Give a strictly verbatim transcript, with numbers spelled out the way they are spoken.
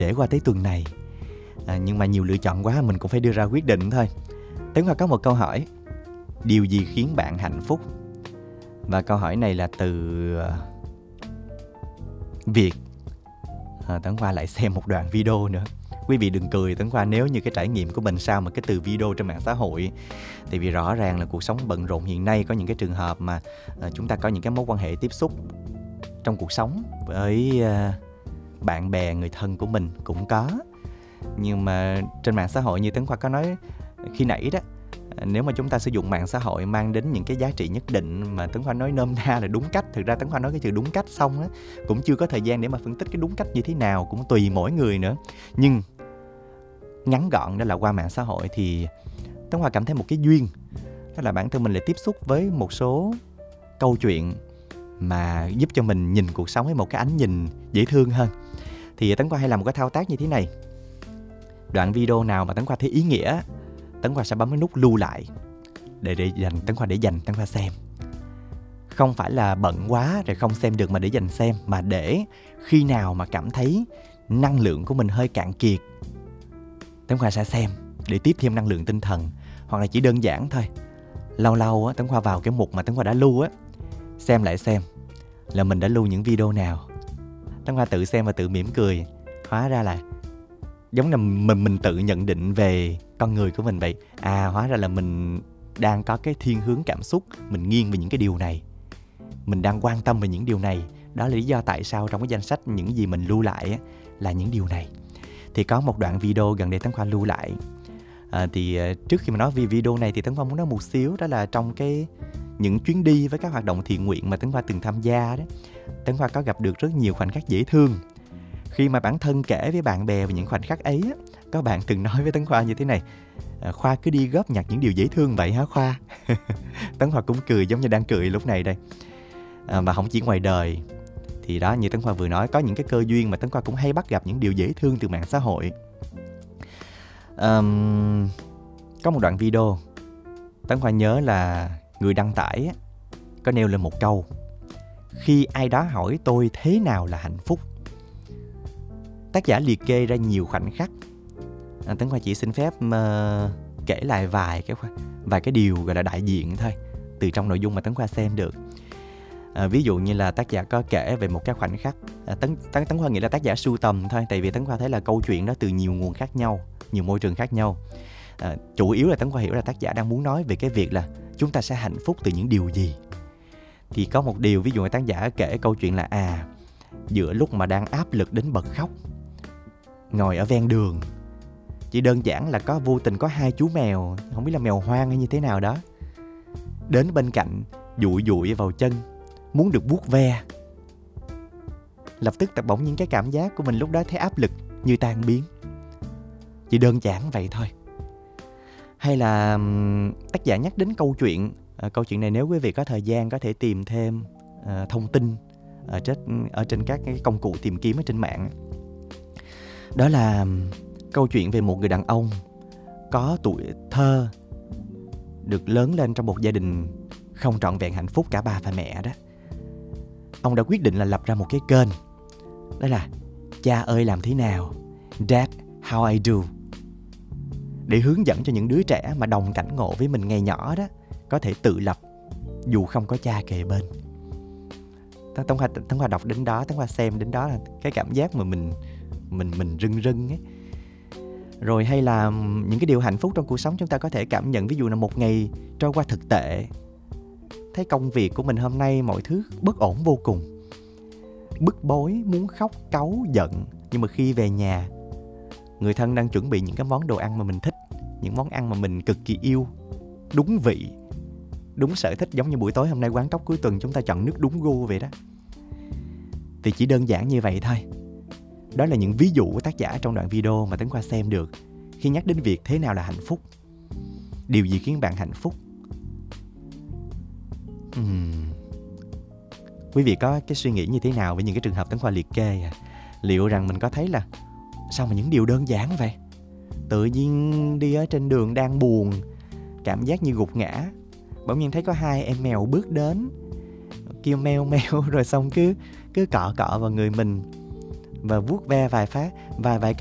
để qua tới tuần này. À, nhưng mà nhiều lựa chọn quá, mình cũng phải đưa ra quyết định thôi. Tấn Khoa có một câu hỏi: điều gì khiến bạn hạnh phúc? Và câu hỏi này là từ uh, Việt. à, Tấn Khoa lại xem một đoạn video nữa. Quý vị đừng cười Tấn Khoa nếu như cái trải nghiệm của mình sao mà cái từ video trên mạng xã hội. Tại vì rõ ràng là cuộc sống bận rộn hiện nay, có những cái trường hợp mà uh, chúng ta có những cái mối quan hệ tiếp xúc trong cuộc sống với uh, bạn bè, người thân của mình cũng có. Nhưng mà trên mạng xã hội như Tấn Khoa có nói khi nãy đó, nếu mà chúng ta sử dụng mạng xã hội mang đến những cái giá trị nhất định mà Tấn Khoa nói nôm na là đúng cách. Thực ra Tấn Khoa nói cái từ đúng cách xong á, cũng chưa có thời gian để mà phân tích cái đúng cách như thế nào, cũng tùy mỗi người nữa. Nhưng ngắn gọn đó là qua mạng xã hội thì Tấn Khoa cảm thấy một cái duyên, đó là bản thân mình lại tiếp xúc với một số câu chuyện mà giúp cho mình nhìn cuộc sống với một cái ánh nhìn dễ thương hơn. Thì Tấn Khoa hay làm một cái thao tác như thế này: đoạn video nào mà Tấn Khoa thấy ý nghĩa, Tấn Khoa sẽ bấm cái nút lưu lại để để dành Tấn Khoa để dành Tấn Khoa xem. Không phải là bận quá rồi không xem được mà để dành xem, mà để khi nào mà cảm thấy năng lượng của mình hơi cạn kiệt, Tấn Khoa sẽ xem để tiếp thêm năng lượng tinh thần. Hoặc là chỉ đơn giản thôi, lâu lâu á, Tấn Khoa vào cái mục mà Tấn Khoa đã lưu á, xem lại xem là mình đã lưu những video nào. Tấn Khoa tự xem và tự mỉm cười. Hóa ra là giống là mình mình tự nhận định về con người của mình vậy. À, hóa ra là mình đang có cái thiên hướng cảm xúc, mình nghiêng về những cái điều này, mình đang quan tâm về những điều này. Đó là lý do tại sao trong cái danh sách những gì mình lưu lại á, là những điều này. Thì có một đoạn video gần đây Tấn Khoa lưu lại. à, Thì trước khi mà nói về video này thì Tấn Khoa muốn nói một xíu. Đó là trong cái những chuyến đi với các hoạt động thiện nguyện mà Tấn Khoa từng tham gia đó, Tấn Khoa có gặp được rất nhiều khoảnh khắc dễ thương. Khi mà bản thân kể với bạn bè về những khoảnh khắc ấy á, có bạn từng nói với Tấn Khoa như thế này: à, Khoa cứ đi góp nhặt những điều dễ thương vậy hả Khoa? Tấn Khoa cũng cười giống như đang cười lúc này đây. à, Và không chỉ ngoài đời. Thì đó, như Tấn Khoa vừa nói, có những cái cơ duyên mà Tấn Khoa cũng hay bắt gặp những điều dễ thương từ mạng xã hội. um, Có một đoạn video Tấn Khoa nhớ là người đăng tải á, có nêu lên một câu: khi ai đó hỏi tôi thế nào là hạnh phúc. Tác giả liệt kê ra nhiều khoảnh khắc. à, Tấn Khoa chỉ xin phép uh, kể lại vài cái vài cái điều gọi là đại diện thôi, từ trong nội dung mà Tấn Khoa xem được. à, Ví dụ như là tác giả có kể về một cái khoảnh khắc. à, Tấn, Tấn, Tấn Khoa nghĩ là tác giả sưu tầm thôi, tại vì Tấn Khoa thấy là câu chuyện đó từ nhiều nguồn khác nhau, nhiều môi trường khác nhau. à, Chủ yếu là Tấn Khoa hiểu là tác giả đang muốn nói về cái việc là chúng ta sẽ hạnh phúc từ những điều gì. Thì có một điều, ví dụ tác giả kể câu chuyện là à giữa lúc mà đang áp lực đến bật khóc, ngồi ở ven đường, chỉ đơn giản là có vô tình có hai chú mèo, không biết là mèo hoang hay như thế nào đó, đến bên cạnh dụi dụi vào chân, muốn được vuốt ve. Lập tức tập bỗng những cái cảm giác của mình lúc đó thấy áp lực như tan biến. Chỉ đơn giản vậy thôi. Hay là tác giả nhắc đến câu chuyện, à, câu chuyện này nếu quý vị có thời gian có thể tìm thêm à, thông tin ở trên, ở trên các cái công cụ tìm kiếm ở trên mạng. Đó là câu chuyện về một người đàn ông có tuổi thơ, được lớn lên trong một gia đình không trọn vẹn hạnh phúc cả bà và mẹ đó. Ông đã quyết định là lập ra một cái kênh, đó là Cha ơi làm thế nào, Dad how I do, để hướng dẫn cho những đứa trẻ mà đồng cảnh ngộ với mình ngày nhỏ đó có thể tự lập dù không có cha kề bên. Tấn Khoa, Tấn Khoa đọc đến đó, Tấn Khoa xem đến đó là cái cảm giác mà mình mình mình rưng rưng ấy. Rồi hay là những cái điều hạnh phúc trong cuộc sống chúng ta có thể cảm nhận, ví dụ là một ngày trôi qua thực tệ, thấy công việc của mình hôm nay mọi thứ bất ổn vô cùng, bức bối, muốn khóc, cáu, giận. Nhưng mà khi về nhà, người thân đang chuẩn bị những cái món đồ ăn mà mình thích, những món ăn mà mình cực kỳ yêu, đúng vị, đúng sở thích, giống như buổi tối hôm nay quán cóc cuối tuần chúng ta chọn nước đúng gu vậy đó. Thì chỉ đơn giản như vậy thôi. Đó là những ví dụ của tác giả trong đoạn video mà Tấn Khoa xem được khi nhắc đến việc thế nào là hạnh phúc. Điều gì khiến bạn hạnh phúc? Uhm. Quý vị có cái suy nghĩ như thế nào với những cái trường hợp Tấn Khoa liệt kê à? Liệu rằng mình có thấy là sao mà những điều đơn giản vậy, tự nhiên đi ở trên đường đang buồn, cảm giác như gục ngã, bỗng nhiên thấy có hai em mèo bước đến, kêu meo meo, rồi xong cứ cứ cọ cọ vào người mình, và vuốt ve vài phát, vài vài